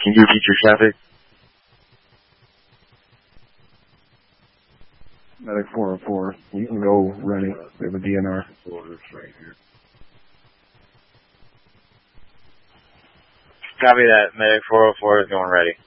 Can you repeat your traffic? Medic 404, you can go ready. We have a DNR. Copy that. Medic 404 is going ready.